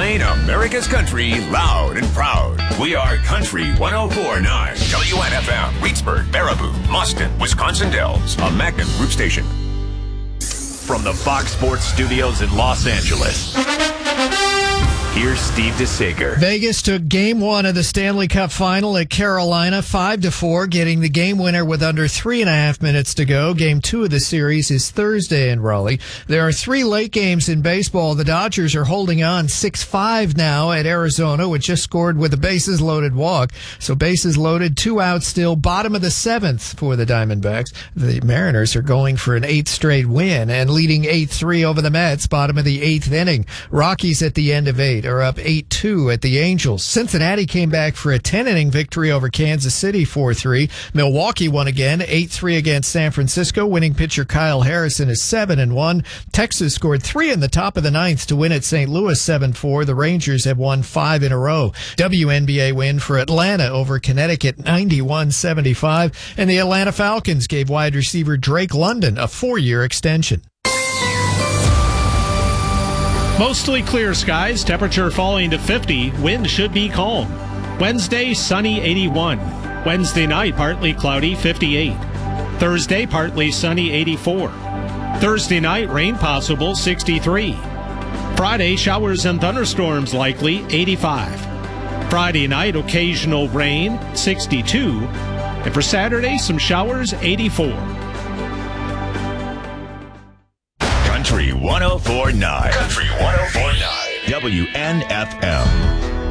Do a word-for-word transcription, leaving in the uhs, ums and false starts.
Playing America's country loud and proud. We are Country one oh four point nine. W N F M, Reedsburg, Baraboo, Mustin, Wisconsin Dells. A Magnum Group station. From the Fox Sports Studios in Los Angeles, here's Steve DeSager. Vegas took game one of the Stanley Cup final at Carolina, five to four, getting the game winner with under three and a half minutes to go. Game two of the series is Thursday in Raleigh. There are three late games in baseball. The Dodgers are holding on six five now at Arizona, which just scored with a bases loaded walk. So bases loaded, two outs still, bottom of the seventh for the Diamondbacks. The Mariners are going for an eighth straight win and leading eight three over the Mets, bottom of the eighth inning. Rockies at the end of eight are up eight two at the Angels. Cincinnati came back for a ten-inning victory over Kansas City four three. Milwaukee won again, eight three against San Francisco. Winning pitcher Kyle Harrison is seven and one. Texas scored three in the top of the ninth to win at Saint Louis seven four. The Rangers have won five in a row. W N B A win for Atlanta over Connecticut ninety-one seventy-five. And the Atlanta Falcons gave wide receiver Drake London a four-year extension. Mostly clear skies, temperature falling to fifty, wind should be calm. Wednesday, sunny, eighty-one. Wednesday night, partly cloudy, fifty-eight. Thursday, partly sunny, eighty-four. Thursday night, rain possible, sixty-three. Friday, showers and thunderstorms likely, eighty-five. Friday night, occasional rain, sixty-two. And for Saturday, some showers, eighty-four. Country one oh four point nine. Country one oh four point nine. W N F M.